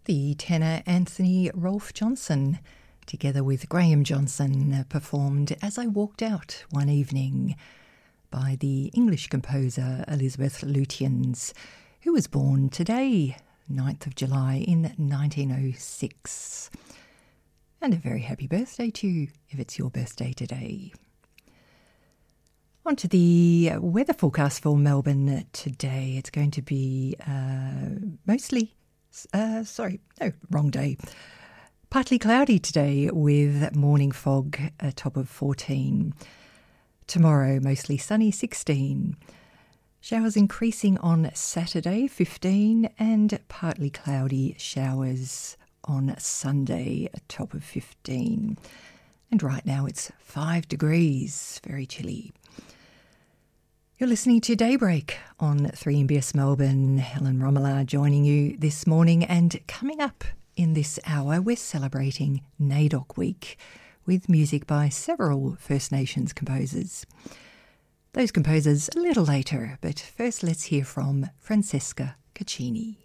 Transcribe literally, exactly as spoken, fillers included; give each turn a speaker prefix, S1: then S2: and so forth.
S1: The tenor Anthony Rolfe Johnson, together with Graham Johnson, performed As I Walked Out One Evening by the English composer Elizabeth Lutyens, who was born today, ninth of July in nineteen oh six. And a very happy birthday to you if it's your birthday today. On to the weather forecast for Melbourne today. It's going to be uh, mostly, uh, sorry, no, wrong day. Partly cloudy today with morning fog, a top of fourteen. Tomorrow, mostly sunny, sixteen. Showers increasing on Saturday, fifteen, and partly cloudy showers on Sunday, a top of fifteen. And right now it's five degrees, very chilly. You're listening to Daybreak on three M B S Melbourne. Helen Romillard joining you this morning, and coming up in this hour we're celebrating NAIDOC Week with music by several First Nations composers. Those composers a little later, but first let's hear from Francesca Caccini.